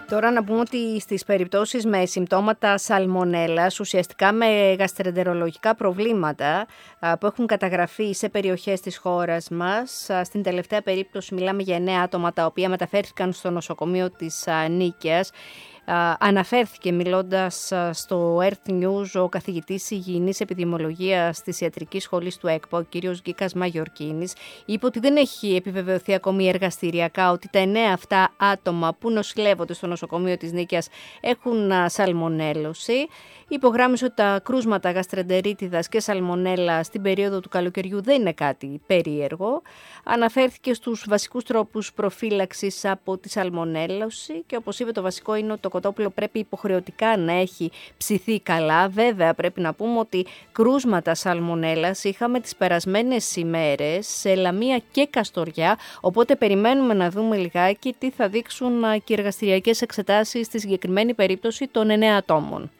Τώρα να πούμε ότι στις περιπτώσεις με συμπτώματα σαλμονέλας, ουσιαστικά με γαστρεντερολογικά προβλήματα που έχουν καταγραφεί σε περιοχές της χώρας μας, στην τελευταία περίπτωση μιλάμε για 9 άτομα τα οποία μεταφέρθηκαν στο νοσοκομείο της Νίκαιας. Αναφέρθηκε μιλώντας στο Earth News ο καθηγητής υγιεινής επιδημιολογίας της ιατρικής σχολής του ΕΚΠΑ, ο κύριος Γκίκας Μαγιορκίνης. Είπε ότι δεν έχει επιβεβαιωθεί ακόμη εργαστηριακά ότι τα 9 αυτά άτομα που νοσηλεύονται στο νοσοκομείο της Νίκαιας έχουν σαλμονέλωση. Υπογράμμισε ότι τα κρούσματα γαστρεντερίτιδας και σαλμονέλα στην περίοδο του καλοκαιριού δεν είναι κάτι περίεργο. Αναφέρθηκε στους βασικούς τρόπους προφύλαξης από τη σαλμονέλωση και όπως είπε το βασικό είναι ότι το κοτόπουλο πρέπει υποχρεωτικά να έχει ψηθεί καλά. Βέβαια πρέπει να πούμε ότι κρούσματα σαλμονέλας είχαμε τις περασμένες ημέρες σε Λαμία και Καστοριά, οπότε περιμένουμε να δούμε λιγάκι τι θα δείξουν και οι εργαστηριακές εξετάσεις στη συγκεκριμένη περίπτωση των 9 ατόμων.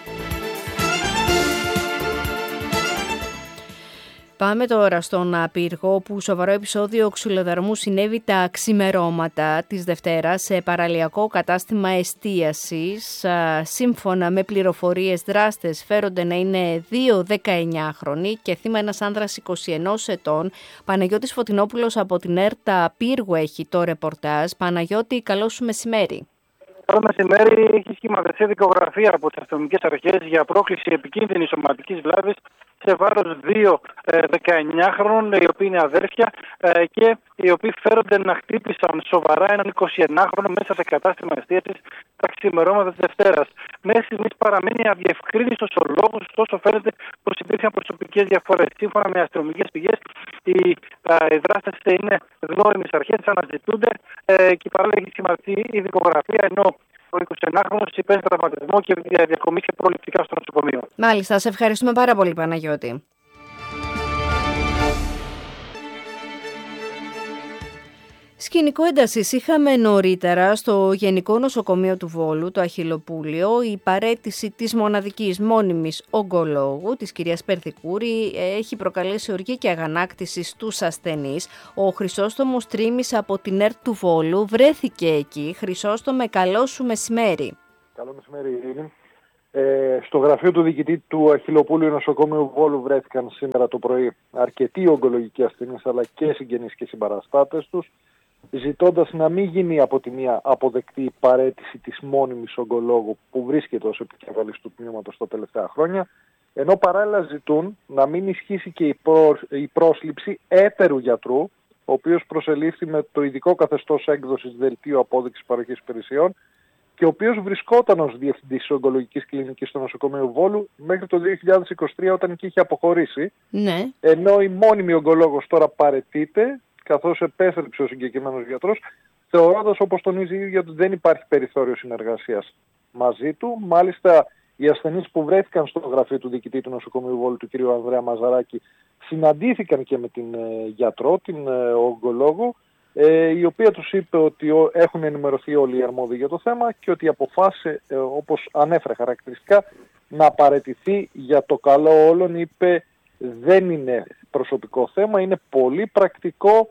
Πάμε τώρα στον πύργο, όπου σοβαρό επεισόδιο ξυλοδαρμού συνέβη τα ξημερώματα της Δευτέρας σε παραλιακό κατάστημα εστίασης. Σύμφωνα με πληροφορίες, δράστες φέρονται να είναι 2 19χρονοι και θύμα ένας άνδρας 21 ετών. Παναγιώτης Φωτεινόπουλος από την ΕΡΤΑ Πύργου έχει το ρεπορτάζ. Παναγιώτη, καλό σου μεσημέρι. Καλό μεσημέρι. Έχει σχηματιστεί δικογραφία από τις αστυνομικές αρχές για πρόκληση επικίνδυνης σωματικής βλάβης σε βάρος 2 19χρονων, οι οποίοι είναι αδέρφια και οι οποίοι φέρονται να χτύπησαν σοβαρά έναν 21χρονο μέσα σε κατάστημα εστίασης τα ξημερώματα της Δευτέρας. Μέχρι στιγμής παραμένει αδιευκρίνητος ο λόγος, ωστόσο φαίνεται πως υπήρχαν προσωπικές διαφορές. Σύμφωνα με αστυνομικές πηγές, οι δράστες είναι γνώριμες αρχές, αναζητούνται και παράλληλα έχει σχηματιστεί η δικογραφία, ενώ ο 21χρονος υπέστη τραυματισμό και διακομίχθηκε προληπτικά στο νοσοκομείο. Μάλιστα, σε ευχαριστούμε πάρα πολύ, Παναγιώτη. Σκηνικό έντασης είχαμε νωρίτερα στο Γενικό Νοσοκομείο του Βόλου, το Αχιλλοπούλιο, η παραίτηση της μοναδικής μόνιμης ογκολόγου, της κυρίας Περδικούρη, έχει προκαλέσει οργή και αγανάκτηση στους ασθενείς. Ο Χρυσόστομος Τρίμης από την ΕΡΤ του Βόλου βρέθηκε εκεί. Χρυσόστομε, καλό σου μεσημέρι. Καλό μεσημέρι, Ειρήνη. Στο γραφείο του διοικητή του Αχιλλοπούλιου Νοσοκομείου Βόλου βρέθηκαν σήμερα το πρωί αρκετοί ογκολογικοί ασθενείς αλλά και συγγενείς και συμπαραστάτες τους, ζητώντας να μην γίνει από τη μία αποδεκτή η παραίτηση της μόνιμης ογκολόγου που βρίσκεται ως επικεφαλής του τμήματος τα τελευταία χρόνια, ενώ παράλληλα ζητούν να μην ισχύσει και η πρόσληψη έτερου γιατρού, ο οποίος προσελήφθη με το ειδικό καθεστώς έκδοσης δελτίου απόδειξης παροχής υπηρεσιών και ο οποίος βρισκόταν ως διευθυντής της ογκολογικής κλινικής στο νοσοκομείο Βόλου μέχρι το 2023 όταν και είχε αποχωρήσει, ναι. Ενώ η μόνιμη ογκολόγος τώρα παραιτείται, καθώς επέστρεψε ο συγκεκριμένος γιατρός, θεωρώντας, όπως τονίζει η ίδια, ότι δεν υπάρχει περιθώριο συνεργασίας μαζί του. Μάλιστα, οι ασθενείς που βρέθηκαν στο γραφείο του διοικητή του νοσοκομείου Βόλου, του κ. Ανδρέα Μαζαράκη, συναντήθηκαν και με την γιατρό, την ογκολόγο, η οποία τους είπε ότι έχουν ενημερωθεί όλοι οι αρμόδιοι για το θέμα και ότι αποφάσισε, όπως ανέφερε χαρακτηριστικά, να παραιτηθεί για το καλό όλων. Είπε, δεν είναι προσωπικό θέμα, είναι πολύ πρακτικό.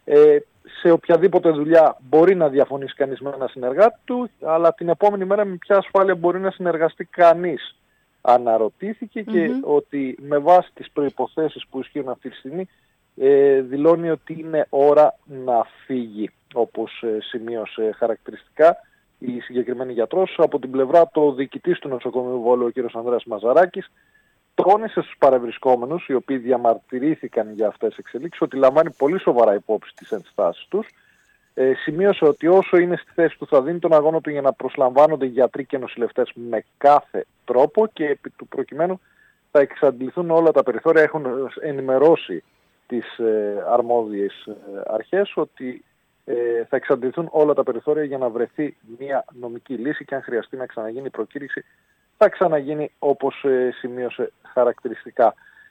Σε οποιαδήποτε δουλειά μπορεί να διαφωνήσει κανείς με ένα συνεργάτη του, αλλά την επόμενη μέρα με ποια ασφάλεια μπορεί να συνεργαστεί κανείς. Αναρωτήθηκε και ότι με βάση τις προϋποθέσεις που ισχύουν αυτή τη στιγμή δηλώνει ότι είναι ώρα να φύγει, όπως σημείωσε χαρακτηριστικά η συγκεκριμένη γιατρός. Από την πλευρά του διοικητής του νοσοκομείου Βόλου, ο κ. Ανδρέας Μαζαράκης, τόνισε στους παρευρισκόμενους, οι οποίοι διαμαρτυρήθηκαν για αυτές τις εξελίξεις, ότι λαμβάνει πολύ σοβαρά υπόψη τις ενστάσεις τους. Σημείωσε ότι όσο είναι στη θέση του θα δίνει τον αγώνα του για να προσλαμβάνονται γιατροί και νοσηλευτές με κάθε τρόπο και επί του προκειμένου θα εξαντληθούν όλα τα περιθώρια. Έχουν ενημερώσει τις αρμόδιες αρχές ότι θα εξαντληθούν όλα τα περιθώρια για να βρεθεί μια νομική λύση και αν χρειαστεί να ξαναγίνει η προκήρυξη θα ξαναγίνει, όπως σημείωσε χαρακτηριστικά.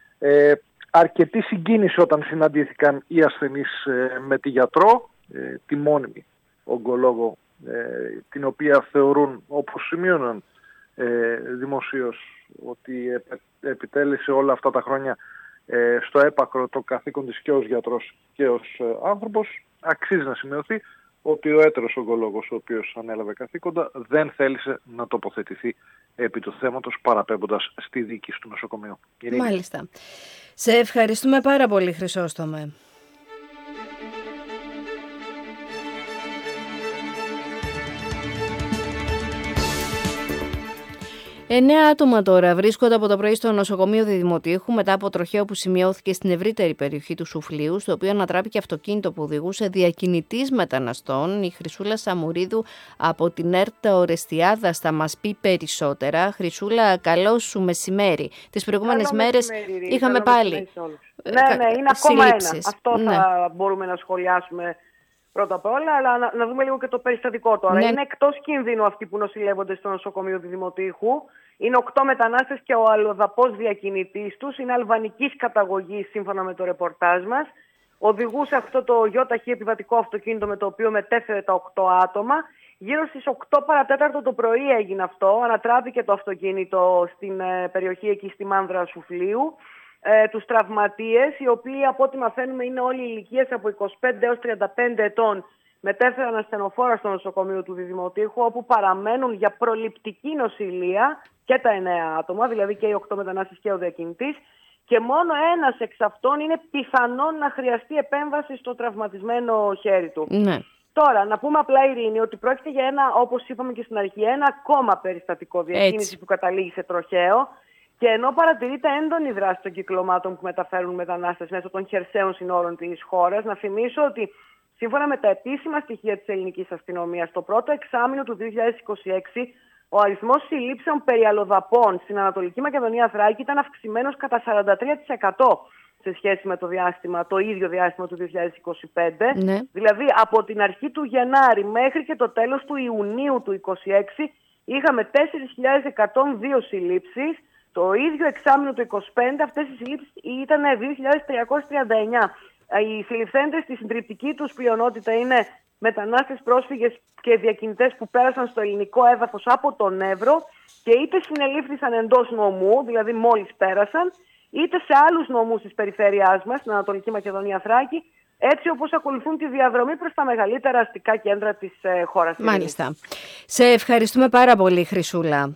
Αρκετή συγκίνηση όταν συναντήθηκαν οι ασθενείς με τη γιατρό, τη μόνιμη ογκολόγο, την οποία θεωρούν, όπως σημείωναν δημοσίως, ότι επιτέλεσε όλα αυτά τα χρόνια στο έπακρο το καθήκον της και ως γιατρός και ως άνθρωπος. Αξίζει να σημειωθεί ότι ο έτερος ογκολόγος, ο οποίος ανέλαβε καθήκοντα, δεν θέλησε να τοποθετηθεί επί του θέματος, παραπέμποντας στη διοίκηση του νοσοκομείου. Μάλιστα. Σε ευχαριστούμε πάρα πολύ, Χρυσόστομε. 9 άτομα τώρα βρίσκονται από το πρωί στο νοσοκομείο Διδημοτήχου μετά από τροχαίο που σημειώθηκε στην ευρύτερη περιοχή του Σουφλίου, στο οποίο ανατράπηκε αυτοκίνητο που οδηγούσε διακινητής μεταναστών. Η Χρυσούλα Σαμουρίδου από την ΕΡΤ Ορεστιάδας θα μας πει περισσότερα. Χρυσούλα, καλό σου μεσημέρι. Τις προηγούμενες μέρες είχαμε πάλι. Ναι, είναι ακόμα ένα. Αυτό θα μπορούμε να σχολιάσουμε πρώτα απ' όλα, αλλά να δούμε λίγο και το περιστατικό τώρα. Ναι. Είναι εκτός κινδύνου αυτοί που νοσηλεύονται στο νοσοκομείο Διδημοτήχου. Είναι 8 μετανάστες και ο αλλοδαπός διακινητής τους. Είναι αλβανικής καταγωγής, σύμφωνα με το ρεπορτάζ μας. Οδηγούσε αυτό το γιοταχή επιβατικό αυτοκίνητο με το οποίο μετέφερε τα 8 άτομα. Γύρω στις 8 παρατέταρτο το πρωί έγινε αυτό. Ανατράπηκε το αυτοκίνητο στην περιοχή εκεί στη Μάνδρα Σουφλίου. Τους τραυματίες, οι οποίοι από ό,τι μαθαίνουμε είναι όλοι ηλικίες από 25 έως 35 ετών, μετέφεραν ασθενοφόρα στο νοσοκομείο του Διδημοτήχου, όπου παραμένουν για προληπτική νοσηλεία και τα 9 άτομα, δηλαδή και οι 8 μετανάστες και ο διακινητής, και μόνο ένας εξ αυτών είναι πιθανόν να χρειαστεί επέμβαση στο τραυματισμένο χέρι του. Ναι. Τώρα, να πούμε απλά, Ειρήνη, ότι πρόκειται για ένα, όπως είπαμε και στην αρχή, ένα ακόμα περιστατικό διακίνηση που καταλήγει σε τροχαίο. Και ενώ παρατηρείται έντονη δράση των κυκλωμάτων που μεταφέρουν μετανάστες μέσω των χερσαίων συνόρων της χώρας, να θυμίσω ότι σύμφωνα με τα επίσημα στοιχεία της ελληνικής αστυνομίας, το πρώτο εξάμηνο του 2026, ο αριθμός συλλήψεων περί αλλοδαπών στην Ανατολική Μακεδονία Θράκη ήταν αυξημένος κατά 43% σε σχέση με το ίδιο διάστημα του 2025. Ναι. Δηλαδή, από την αρχή του Γενάρη μέχρι και το τέλος του Ιουνίου του 2026, είχαμε 4.102 συλλήψεις. Το ίδιο εξάμηνο του 2025 αυτές οι συλλήψεις ήταν 2.339. Οι συλληφθέντες στη συντριπτική τους πλειονότητα είναι μετανάστες, πρόσφυγες και διακινητές που πέρασαν στο ελληνικό έδαφος από τον Εύρο και είτε συνελήφθησαν εντός νομού, δηλαδή μόλις πέρασαν, είτε σε άλλους νομούς της περιφέρειάς μας, στην Ανατολική Μακεδονία Θράκη, έτσι όπως ακολουθούν τη διαδρομή προς τα μεγαλύτερα αστικά κέντρα της χώρας. Μάλιστα. Σε ευχαριστούμε πάρα πολύ, Χρυσούλα.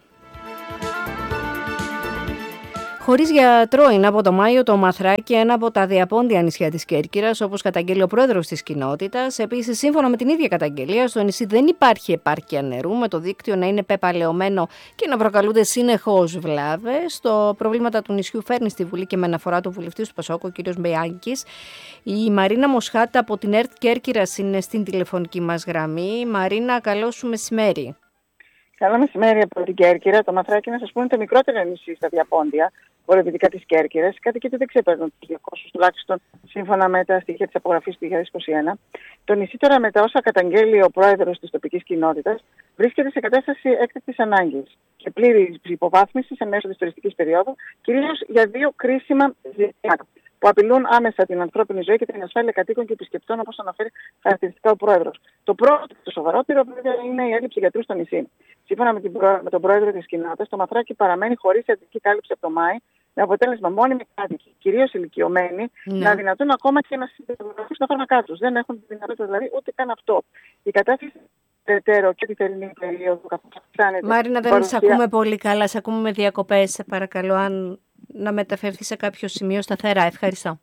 Χωρίς γιατρό είναι από το Μάιο το Μαθράκι, ένα από τα διαπόντια νησιά της Κέρκυρας, όπως καταγγέλει ο πρόεδρος της κοινότητας. Επίσης, σύμφωνα με την ίδια καταγγελία, στο νησί δεν υπάρχει επάρκεια νερού, με το δίκτυο να είναι πεπαλαιωμένο και να προκαλούνται συνεχώς βλάβες. Το προβλήματα του νησιού φέρνει στη Βουλή και με αναφορά του βουλευτή του Πασόκ, ο κ. Μπεϊάνκης. Η Μαρίνα Μοσχάτα από την ΕΡΤ Κέρκυρας είναι στην τηλεφωνική μας γραμμή. Μαρίνα, καλό σου μεσημέρι. Καλό μεσημέρι από την Κέρκυρα. Το Μαθράκι, να σας πούμε, είναι το μικρότερο νησί στα διαπόντια βορειοδυτικά της Κέρκυρας. Οι κάτοικοι του δεν ξεπερνούν τους 200, τουλάχιστον σύμφωνα με τα στοιχεία της απογραφής του 2021. Το νησί τώρα, με τα όσα καταγγέλει ο πρόεδρος της τοπικής κοινότητας, βρίσκεται σε κατάσταση έκτακτης ανάγκης και πλήρης υποβάθμισης εν μέσω της τουριστικής περίοδου, κυρίως για δύο κρίσιμα ζητήματα που απειλούν άμεσα την ανθρώπινη ζωή και την ασφάλεια κατοίκων και επισκεπτών, όπως αναφέρει χαρακτηριστικά ο πρόεδρος. Το πρώτο, το σοβαρότερο, βέβαια, είναι η έλλειψη γιατρού στο νησί. Σύμφωνα με τον πρόεδρο της κοινότητας, το Μαθράκι παραμένει χωρίς ιατρική κάλυψη από το Μάη, με αποτέλεσμα μόνιμοι κάτοικοι, κυρίως ηλικιωμένοι, να δυνατούν ακόμα και να συνταγογραφήσουν τα φάρμακά τους. Δεν έχουν τη δυνατότητα δηλαδή ούτε καν αυτό. Η κατάσταση περαιτέρω και τη θερινή περίοδο, καθώς αυξάνεται. Μάρινα, δεν σε ακούμε πολύ καλά. Σε ακούμε με διακοπές. Σε παρακαλώ, αν να μεταφερθεί σε κάποιο σημείο σταθερά. Ευχαριστώ.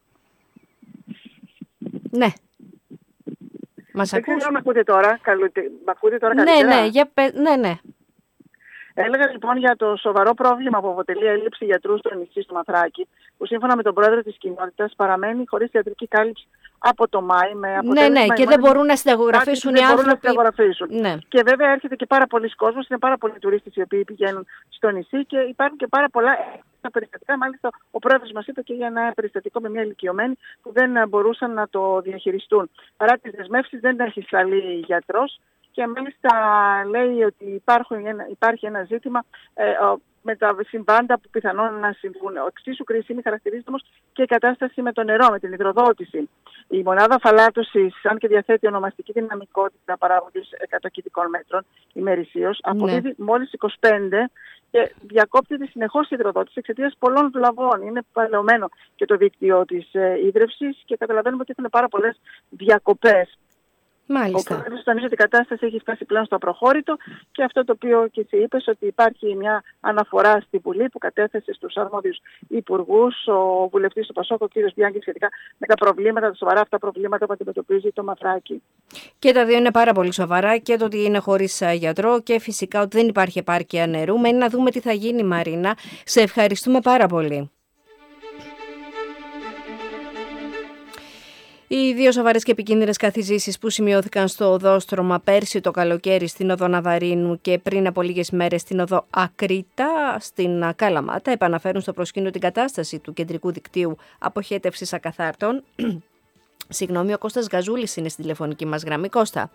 Ναι. Μας ακούς? Δεν ξέρω, μ' ακούτε τώρα καλύτερα? Ναι. Έλεγα λοιπόν για το σοβαρό πρόβλημα που αποτελεί έλλειψη γιατρού στο νησί στο Μαθράκι, που σύμφωνα με τον πρόεδρο της κοινότητας παραμένει χωρίς ιατρική κάλυψη από το Μάη. Με ναι, και δεν μπορούν να συνταγογραφήσουν οι άνθρωποι. Ναι. Και βέβαια έρχεται και πάρα πολλοί κόσμος, είναι πάρα πολλοί τουρίστες οι οποίοι πηγαίνουν στο νησί και υπάρχουν και πάρα πολλά περιστατικά. Μάλιστα, ο πρόεδρος μας είπε και για ένα περιστατικό με μια ηλικιωμένη που δεν μπορούσαν να το διαχειριστούν. Παρά τις δεσμεύσεις, δεν έχει σταλεί γιατρός. Και μάλιστα λέει ότι υπάρχει ένα ζήτημα με τα συμβάντα που πιθανόν να συμβούν. Εξίσου κρίσιμη χαρακτηρίζεται όμως και η κατάσταση με το νερό, με την υδροδότηση. Η μονάδα αφαλάτωσης, αν και διαθέτει ονομαστική δυναμικότητα παράγοντες 100 κυβικών μέτρων ημερησίως, αποδίδει μόλις 25 και διακόπτεται συνεχώς η υδροδότηση εξαιτίας πολλών βλαβών. Είναι παλαιωμένο και το δίκτυο της ίδρευσης και καταλαβαίνουμε ότι έχουν πάρα πολλές διακοπές. Μάλιστα. Ο πρόεδρος τονίζει ότι η κατάσταση έχει φτάσει πλέον στο απροχώρητο και αυτό το οποίο και εσύ είπες, ότι υπάρχει μια αναφορά στη Βουλή που κατέθεσε στους αρμόδιους υπουργούς ο βουλευτής του Πασόκ, ο κ. Μπιάνκη, σχετικά με τα προβλήματα, τα σοβαρά αυτά προβλήματα που αντιμετωπίζει το Μαυράκι. Και τα δύο είναι πάρα πολύ σοβαρά, και το ότι είναι χωρίς γιατρό και φυσικά ότι δεν υπάρχει επάρκεια νερού. Μένει να δούμε τι θα γίνει, Μαρίνα. Σε ευχαριστούμε πάρα πολύ. Οι δύο σοβαρές και επικίνδυνες καθιζήσεις που σημειώθηκαν στο οδόστρωμα πέρσι το καλοκαίρι στην οδό Ναβαρίνου και πριν από λίγες μέρες στην οδό Ακρίτα στην Καλαμάτα επαναφέρουν στο προσκήνιο την κατάσταση του κεντρικού δικτύου αποχέτευσης ακαθάρτων. Συγγνώμη, ο Κώστας Γαζούλης είναι στη τηλεφωνική μας γραμμή. Κώστα.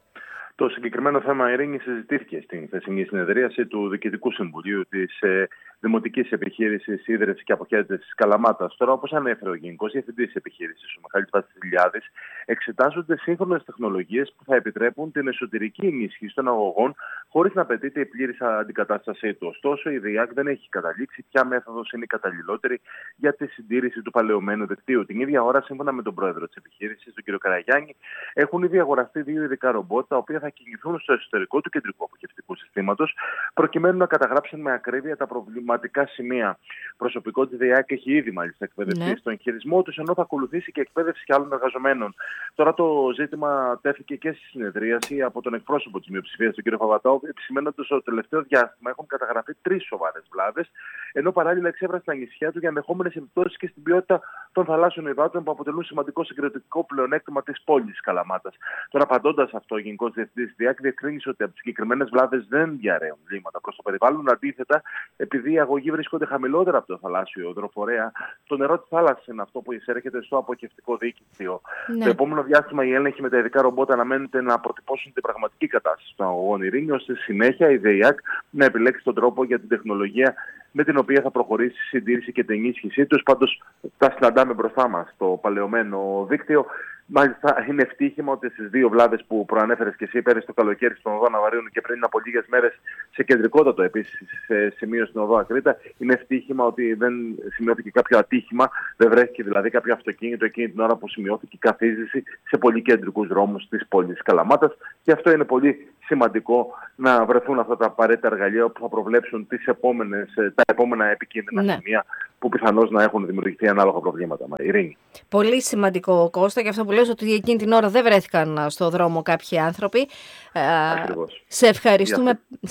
Το συγκεκριμένο θέμα, Ειρήνη, συζητήθηκε στην χθεσινή συνεδρίαση του Διοικητικού Συμβουλίου της Δημοτικής Επιχείρησης Ίδρυυσης και Αποχέτευσης Καλαμάτας. Τώρα, όπως ανέφερε ο Γενικός Διευθυντής της Επιχείρησης, ο Μιχάλης Βασιλιάδης, εξετάζονται σύγχρονες τεχνολογίες που θα επιτρέπουν την εσωτερική ενίσχυση των αγωγών χωρίς να απαιτείται η πλήρης αντικατάστασή του. Ωστόσο, η ΔΕΙΑΚ δεν έχει καταλήξει ποια μέθοδος είναι η καταλληλότερη για τη συντήρηση του παλαιωμένου δικτύου. Την ίδια ώρα, σύμφωνα με τον πρόεδρο της επιχείρησης, τον κ. Καραγιάννη, έχουν ήδη αγοραστεί 2 ειδικά ρομπότ, τα οποία θα κινηθούν στο εσωτερικό του κεντρικού αποχευτικού συστήματος, προκειμένου να καταγράψουν με ακρίβεια τα προβληματικά σημεία. Προσωπικό της ΔΕΙΑΚ έχει ήδη μάλιστα εκπαιδευτεί στον χειρισμό του, ενώ θα ακολουθήσει και εκπαίδευση και άλλων εργαζομένων. Τώρα το ζήτημα τέθηκε και στη συνεδρίαση από τον εκπρόσωπο της μειοψηφίας, τον κ. Φαβατάου, επισημένοντας ότι στο τελευταίο διάστημα έχουν καταγραφεί 3 σοβαρές βλάβες, ενώ παράλληλα εξέφρασε τα ανησυχία του για ενδεχόμενες επιπτώσεις και στην ποιότητα των θαλάσσιων υδάτων που αποτελούν σημαντικό συγκριτικό πλεονέκτημα της πόλης Καλαμάτας. Τώρα, απαντώντας αυτό, ο Γενικός Διευθυντής της ΔΕΙΑΚ διευκρίνησε ότι από τις συγκεκριμένες βλάβες δεν διαρρέουν βλήματα προς το περιβάλλον. Αντίθετα, επειδή οι αγωγοί βρίσκονται χαμηλότερα από το θαλάσσιο υδροφορέα, το νερό της θάλασσας είναι αυτό που εισέρχεται στο αποχευτικό δίκτυο. Ναι. Το επόμενο διάστημα, οι έλεγχοι με τα ειδικά ρομπότ αναμένεται να αποτυπώσουν την πραγματική κατάσταση των αγωγών, Ειρήνη, ώστε στη συνέχεια η ΔΕΙΑΚ να επιλέξει τον τρόπο για την τεχνολογία με την οποία θα προχωρήσει η συντήρηση και την ενίσχυσή τους. Πάντως, τα συναντάμε μπροστά μας το παλαιωμένο δίκτυο. Μάλιστα, είναι ευτύχημα ότι στις 2 βλάβες που προανέφερες και εσύ πέρυσι το καλοκαίρι στον οδό Ναβαρίνου και πριν από λίγες μέρες σε κεντρικότατο επίσης σημείο στην οδό Ακρίτα, είναι ευτύχημα ότι δεν σημειώθηκε κάποιο ατύχημα, δεν βρέθηκε δηλαδή κάποιο αυτοκίνητο εκείνη την ώρα που σημειώθηκε η καθίζηση σε πολύ κεντρικούς δρόμους της πόλης Καλαμάτας. Και αυτό είναι πολύ σημαντικό, να βρεθούν αυτά τα απαραίτητα εργαλεία που θα προβλέψουν τα επόμενα επικίνδυνα σημεία που πιθανώς να έχουν δημιουργηθεί ανάλογα προβλήματα. Ειρήνη. Πολύ σημαντικό, Κώστα, και αυτό που λες ότι εκείνη την ώρα δεν βρέθηκαν στο δρόμο κάποιοι άνθρωποι. Ακριβώς. Σε ευχαριστούμε.